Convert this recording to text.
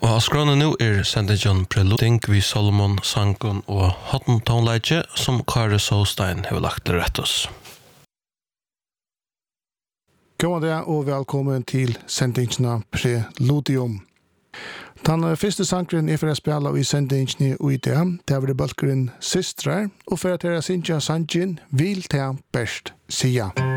Og skråne nu sendingen Preluding vi Solomon Sankon og Hotton Tonleitje som Kare Solstein har lagt til rett oss. God dag og velkommen til sendingen Preludium. Den første sangren for å spille i sendingen i det, det var det balkeren Systrar, og for at dere synes sangen vil ta best sida.